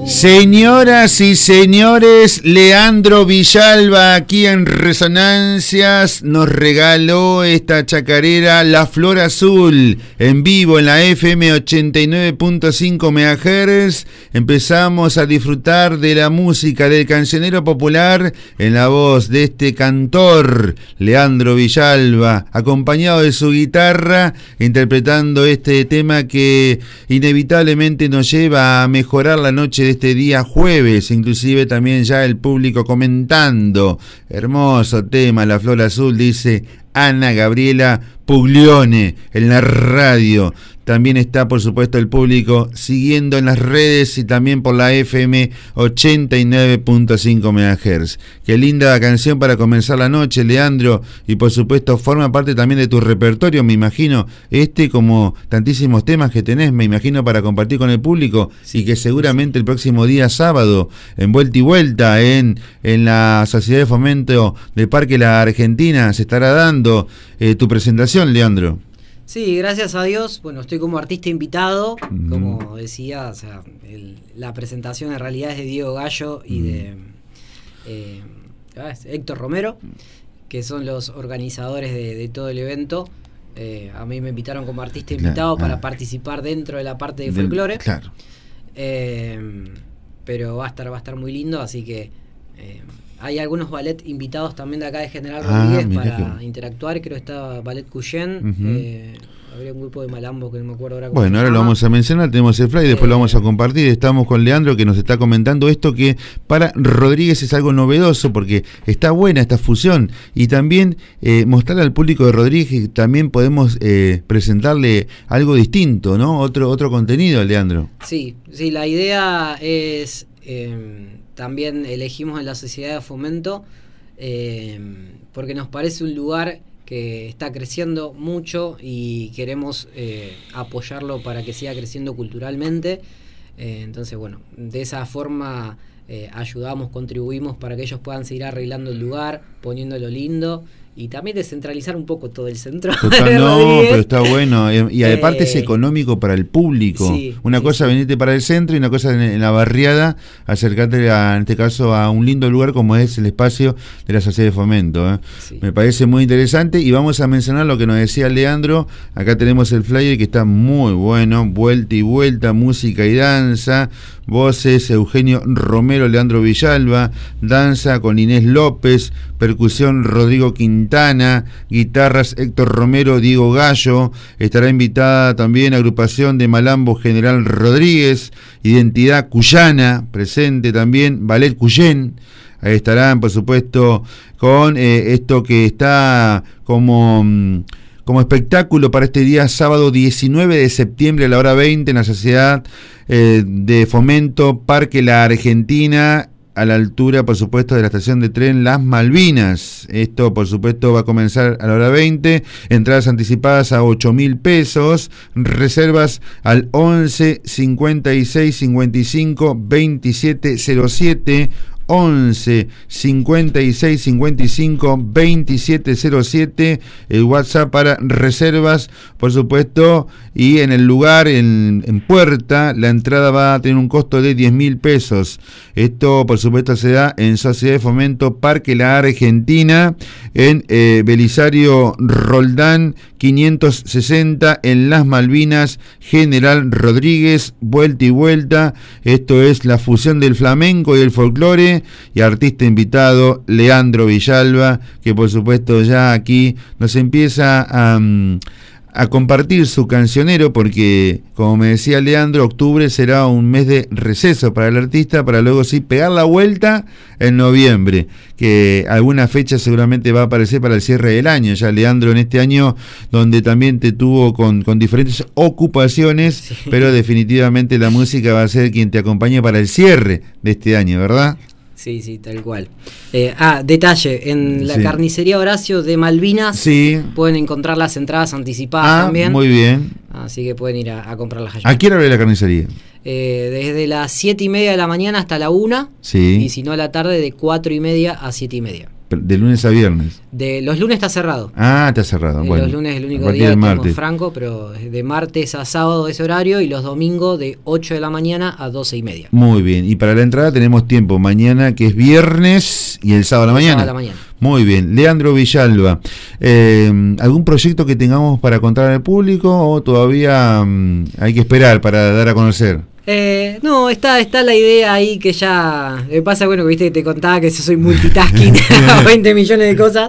Señoras y señores, Leandro Villalba aquí en Resonancias nos regaló esta chacarera La Flor Azul en vivo en la FM 89.5 MHz. Empezamos a disfrutar de la música del cancionero popular en la voz de este cantor Leandro Villalba, acompañado de su guitarra, interpretando este tema que inevitablemente nos lleva a mejorar la noche de este día jueves, inclusive también ya el público comentando. Hermoso tema, La Flor Azul, dice Ana Gabriela Puglione en la radio. También está, por supuesto, el público siguiendo en las redes y también por la FM 89.5 MHz. Qué linda canción para comenzar la noche, Leandro, y por supuesto forma parte también de tu repertorio, me imagino, como tantísimos temas que tenés, me imagino, para compartir con el público, y que seguramente el próximo día sábado, en Vuelta y Vuelta, en la Sociedad de Fomento de Parque La Argentina, se estará dando tu presentación, Leandro. Sí, gracias a Dios. Bueno, estoy como artista invitado, como decía, o sea, la presentación en realidad es de Diego Gallo y de Héctor Romero, que son los organizadores de todo el evento. A mí me invitaron como artista invitado para participar dentro de la parte de folclore. Claro. Pero va a estar muy lindo, así que hay algunos ballet invitados también de acá de General Rodríguez para interactuar. Creo que está Ballet Cuyén. Habría un grupo de Malambo que no me acuerdo ahora. Bueno, ahora lo vamos a mencionar, tenemos el flyer, después lo vamos a compartir. Estamos con Leandro, que nos está comentando esto, que para Rodríguez es algo novedoso, porque está buena esta fusión, y también mostrarle al público de Rodríguez que también podemos presentarle algo distinto, ¿no? Otro contenido, Leandro. Sí, la idea es... también elegimos en la Sociedad de Fomento porque nos parece un lugar que está creciendo mucho y queremos apoyarlo para que siga creciendo culturalmente. Entonces, bueno, de esa forma ayudamos, contribuimos para que ellos puedan seguir arreglando el lugar, poniéndolo lindo, y también descentralizar un poco todo el centro. Total, no, pero está bueno. Y aparte es económico para el público. Sí, una cosa venirte para el centro y una cosa en la barriada, acercarte en este caso a un lindo lugar como es el espacio de la Sociedad de Fomento. Sí. Me parece muy interesante, y vamos a mencionar lo que nos decía Leandro. Acá tenemos el flyer que está muy bueno. Vuelta y Vuelta, música y danza. Voces, Eugenio Romero, Leandro Villalba. Danza con Inés López. Percusión, Rodrigo Quintana. Guitarras, Héctor Romero, Diego Gallo. Estará invitada también agrupación de Malambo, General Rodríguez. Identidad Cuyana, presente también. Ballet Cuyén. Ahí estarán, por supuesto, con esto que está como espectáculo para este día sábado 19 de septiembre a la hora 20 en la Sociedad de Fomento Parque La Argentina, a la altura, por supuesto, de la estación de tren Las Malvinas. Esto, por supuesto, va a comenzar a la hora 20. Entradas anticipadas a 8.000 pesos. Reservas al 11 56 55 27 07. 11 56 55 27 07, el WhatsApp para reservas, por supuesto, y en el lugar, en Puerta, la entrada va a tener un costo de 10.000 pesos. Esto, por supuesto, se da en Sociedad de Fomento Parque La Argentina, en Belisario Roldán 560, en Las Malvinas, General Rodríguez. Vuelta y Vuelta. Esto es la fusión del flamenco y el folclore, y artista invitado Leandro Villalba, que por supuesto ya aquí nos empieza a compartir su cancionero, porque, como me decía Leandro, octubre será un mes de receso para el artista, para luego sí pegar la vuelta en noviembre, que alguna fecha seguramente va a aparecer para el cierre del año. Ya Leandro, en este año donde también te tuvo con diferentes ocupaciones, sí, pero definitivamente la música va a ser quien te acompañe para el cierre de este año, ¿verdad? Sí, tal cual. Detalle, en la carnicería Horacio de Malvinas pueden encontrar las entradas anticipadas también. Muy bien. Así que pueden ir a comprarlas allá. ¿A qué hora abre la carnicería? Desde las 7:30 de la mañana hasta la 1, y si no a la tarde de 4:30 a 7:30. de lunes a viernes. De los lunes está cerrado. Ah, está cerrado. Bueno, los lunes es el único día que tenemos franco, pero de martes a sábado ese horario y los domingos de 8 de la mañana a 12:30. Muy bien, y para la entrada tenemos tiempo mañana, que es viernes, y el sábado a la mañana. Sábado a la mañana. Muy bien. Leandro Villalba, ¿algún proyecto que tengamos para contar al público o todavía hay que esperar para dar a conocer? No, está la idea ahí que ya... Me pasa, bueno, que viste que te contaba que soy multitasking a 20 millones de cosas.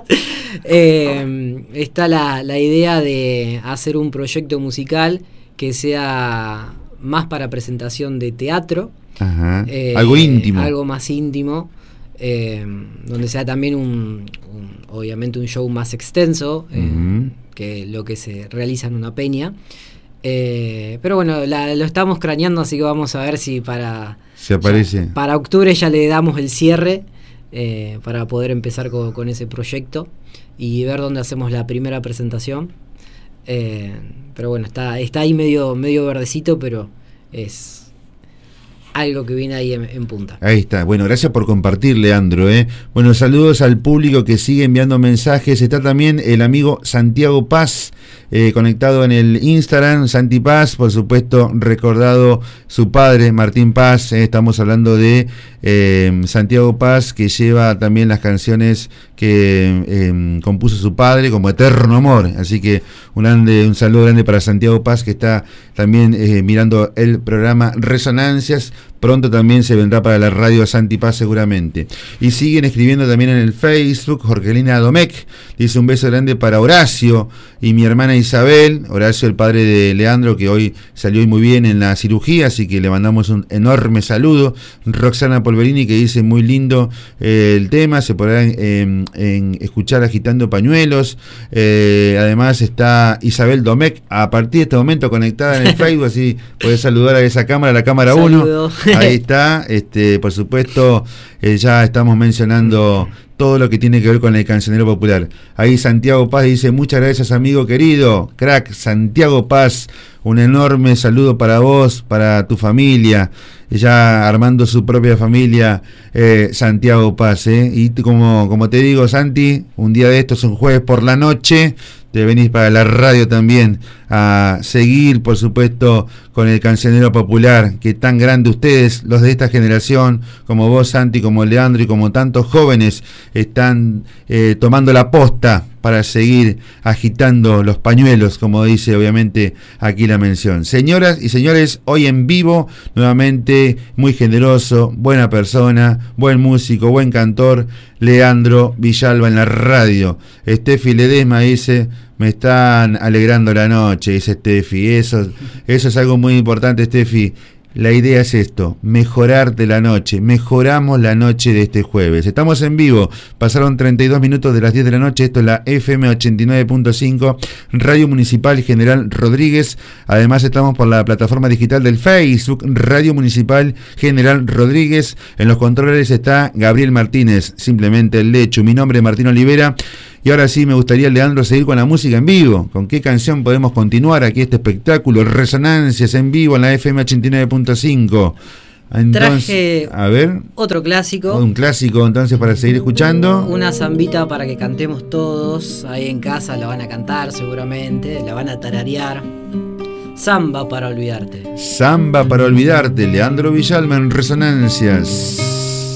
Está la idea de hacer un proyecto musical que sea más para presentación de teatro. Ajá. Algo íntimo. Algo más íntimo. Donde sea también obviamente un show más extenso que lo que se realiza en una peña. Pero bueno, lo estamos craneando, así que vamos a ver si se aparece. Para octubre ya le damos el cierre para poder empezar con ese proyecto y ver dónde hacemos la primera presentación. Pero bueno, está ahí medio verdecito, pero es algo que viene ahí en punta. Ahí está. Bueno, gracias por compartir, Leandro. Bueno, saludos al público que sigue enviando mensajes. Está también el amigo Santiago Paz conectado en el Instagram. Santi Paz, por supuesto, recordado su padre, Martín Paz. Estamos hablando de Santiago Paz, que lleva también las canciones que compuso su padre, como Eterno Amor. Así que un saludo grande para Santiago Paz, que está también mirando el programa Resonancias. Pronto también se vendrá para la radio Santi Paz seguramente. Y siguen escribiendo también en el Facebook. Jorgelina Domecq dice: un beso grande para Horacio y mi hermana Isabel. Horacio, el padre de Leandro, que hoy salió muy bien en la cirugía, así que le mandamos un enorme saludo. Roxana Polverini, que dice: muy lindo el tema, se podrá escuchar agitando pañuelos. Además está Isabel Domecq, a partir de este momento conectada en el Facebook, así podés saludar a esa cámara, la cámara 1. Ahí está, por supuesto, ya estamos mencionando todo lo que tiene que ver con el cancionero popular. Ahí Santiago Paz dice: muchas gracias, amigo querido, crack Santiago Paz, un enorme saludo para vos, para tu familia, ya armando su propia familia, Santiago Paz, y como te digo, Santi, un día de estos, un jueves por la noche, te venís para la radio también a seguir, por supuesto, con el cancionero popular, que tan grande ustedes, los de esta generación, como vos, Santi, como Leandro y como tantos jóvenes, están tomando la posta para seguir agitando los pañuelos, como dice obviamente aquí la mención. Señoras y señores, hoy en vivo, nuevamente muy generoso, buena persona, buen músico, buen cantor, Leandro Villalba en la radio. Steffi Ledesma dice: me están alegrando la noche, dice Steffi. Eso es algo muy importante, Steffi. La idea es esto: mejorarte la noche. Mejoramos la noche de este jueves. Estamos en vivo. Pasaron 32 minutos de las 10 de la noche. Esto es la FM 89.5, Radio Municipal General Rodríguez. Además estamos por la plataforma digital del Facebook, Radio Municipal General Rodríguez. En los controles está Gabriel Martínez, simplemente el Lechu. Mi nombre es Martín Olivera. Y ahora sí me gustaría, Leandro, seguir con la música en vivo. ¿Con qué canción podemos continuar aquí este espectáculo? Resonancias en vivo en la FM 89.5. Traje a ver, otro clásico. Un clásico entonces para seguir escuchando. Una zambita para que cantemos todos. Ahí en casa la van a cantar seguramente, la van a tararear. Samba para olvidarte. Samba para olvidarte, Leandro Villalba en Resonancias.